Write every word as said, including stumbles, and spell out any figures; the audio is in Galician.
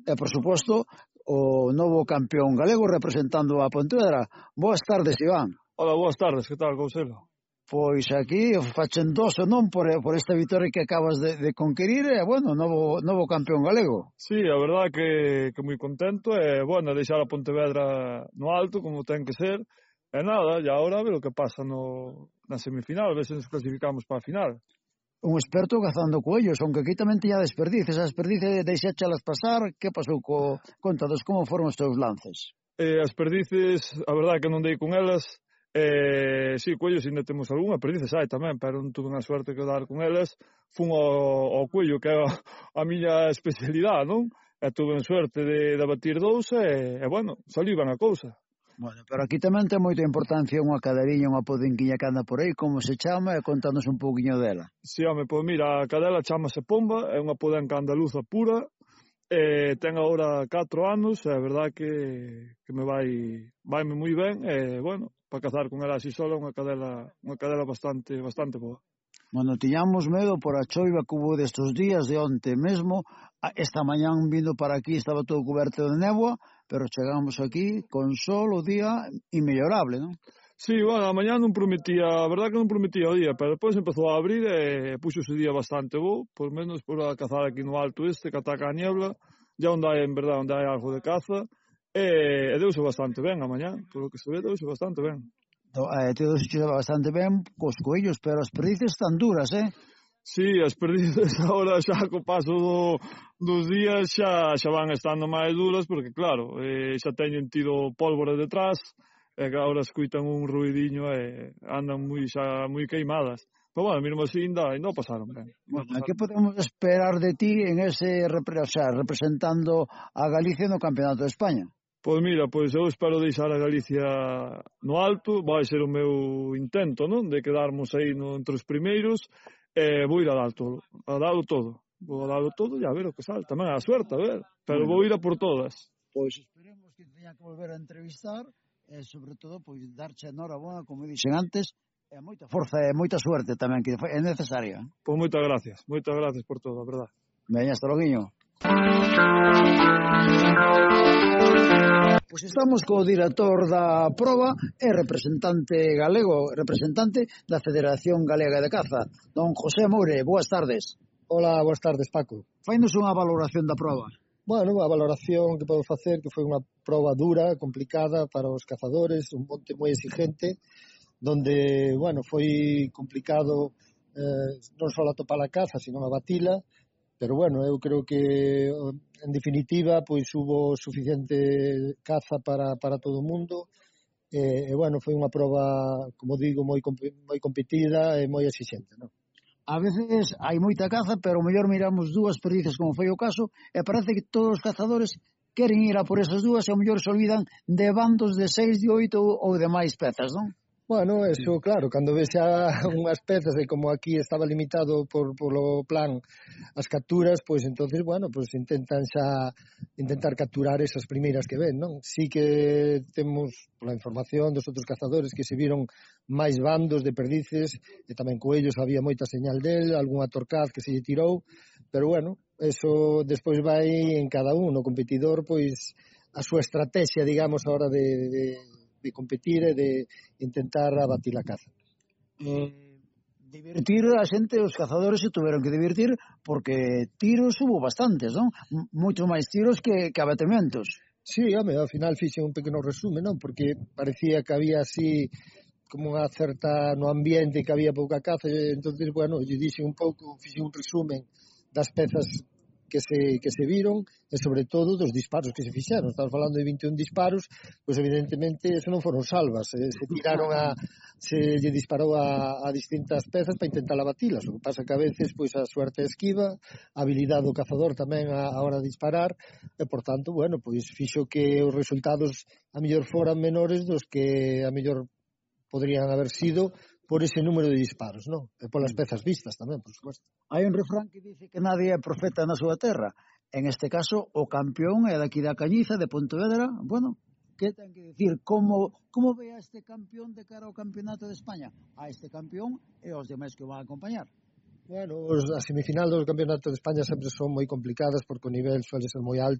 e, por suposto, o novo campeón galego representando a Pontevedra. Boas tardes, Iván. Hola, boas tardes, que tal, Conselho? Pois aquí fachendoso, non, por, por esta vitória que acabas de, de conquerir, e, bueno, novo, novo campeón galego. Sí, a verdad que, que moi contento, e, bueno, deixar a Pontevedra no alto, como ten que ser, e nada, e agora a ver o que pasa no, na semifinal, a ver se nos clasificamos para a final. Un experto cazando coellos, aunque aquí tamén tiña desperdices, as desperdices deixéchalas pasar, que pasou co... Contados, como foron os teus lances? Eh, as perdices, a verdade que non dei con elas, eh, sí, coellos ainda temos algunha, perdices hai tamén, pero non tuve a suerte que dar con elas, fun ao, ao coello, que é a, a miña especialidade, non? E tuve a suerte de, de batir dous, e, e bueno, saliu ben a cousa. Bueno, pero aquí tamén ten moita importancia unha caderiña, unha podinquiña que anda por aí, como se chama, e contanos un pouquiño dela. Si, home, pois mira, a cadela chamase Pomba, é unha podenca andaluza pura, e ten agora catro anos, e a verdade que, que me vai vaime moi ben, e, bueno, para cazar con ela así sola, unha cadela, unha cadela bastante, bastante boa. Bueno, tiñamos medo por a choiva que hubo destes días, de onte mesmo, esta mañán vindo para aquí estaba todo coberto de néboa, pero chegamos aquí con sol o día inmellorable, non? Sí, bueno, a mañá non prometía, a verdade que non prometía o día, pero depois empezou a abrir e puxo ese día bastante bo, por menos por a cazar aquí no alto este, que ataca a niebla, ya onde hai, en verdade, onde hai algo de caza, e, e deuse bastante ben a mañá, por lo que se ve, deuse bastante ben. Eh, te deuse bastante ben cos coellos, pero as perdices están duras, eh? Sí, as perdices agora xa co paso do, dos días xa, xa van estando máis duras, porque claro, eh, xa teñen tido pólvora detrás, e que agora escuitan un ruidiño e andan moi xa moi queimadas. Pero bueno, mesmo así ainda, ainda pasaron ben. Bueno, que podemos esperar de ti en ese, o sea, representando a Galicia no Campeonato de España? Pois mira, pois eu espero deixar a Galicia no alto, vai ser o meu intento, non? De quedarmos aí no, entre os primeiros, e vou ir a dar todo, a darlo todo. Vou a darlo todo e a ver o que sale. Tamén a suerte, a ver, pero bueno, vou ir a por todas. Pois esperemos que teña que volver a entrevistar, e sobre todo, pois, darche enhorabuena, como dixen antes, e moita forza e moita suerte tamén, que é necesaria. Pois moitas gracias, moitas gracias por todo, a verdade. Veña, hasta loguiño. Pois estamos co director da proba e representante galego, representante da Federación Galega de Caza, don José Moure. Boas tardes. Hola, boas tardes, Paco. Fainos unha valoración da proba. Bueno, a valoración que podo facer que foi unha proba dura, complicada para os cazadores, un monte moi exigente, donde, bueno, foi complicado eh, non só atopar a caza, sino a batila, pero, bueno, eu creo que, en definitiva, pois hubo suficiente caza para, para todo o mundo, e, e, bueno, foi unha proba, como digo, moi, moi competida e moi exigente, non? A veces hai moita caza, pero o mellor miramos dúas perdices, como foi o caso, e parece que todos os cazadores queren ir a por esas dúas e ao mellor se olvidan de bandos de seis, de oito ou de máis pezas, non? Bueno, eso, claro, cando ves xa unhas pezas e como aquí estaba limitado por polo plan as capturas, pois entonces, bueno, pois intentan xa intentar capturar esas primeiras que ven, non? Sí que temos, pola información dos outros cazadores, que se viron máis bandos de perdices, e tamén coellos había moita señal del, algunha torcaz que se lle tirou, pero bueno, eso despois vai en cada un, o competidor, pois a súa estrategia, digamos, a hora de... de de competir e de intentar abatir a caza. Eh, divertir a xente, os cazadores se tuveron que divertir porque tiros hubo bastantes, non? Moitos máis tiros que, que abatementos. Sí, home, ao final fixe un pequeno resumen, non? Porque parecía que había así como unha certa no ambiente que había pouca caza, e entonces, bueno, lle dixe un pouco, fixe un resumen das pezas que se, que se viron e sobre todo dos disparos que se fixeron. Estamos falando de vinte e un disparos, pois evidentemente eso non foron salvas, eh, se tiraron a se lle disparou a, a distintas pezas para intentar abatilas. O que pasa que a veces pois a suerte esquiva, a habilidade do cazador tamén a, a hora de disparar, e por tanto, bueno, pois fixo que os resultados a mellor foran menores dos que a mellor podrían haber sido por ese número de disparos, non? E polas pezas vistas tamén, por suposto. Hai un refrán que dice que nadie é profeta na súa terra. En este caso, o campeón é daqui da Cañiza, de Pontevedra. Bueno, que ten que dicir? Como, como ve a este campeón de cara ao campeonato de España? A este campeón e aos demais que o van a acompañar. Bueno, os, a semifinal do campeonato de España sempre son moi complicadas porque o nivel suele ser moi alto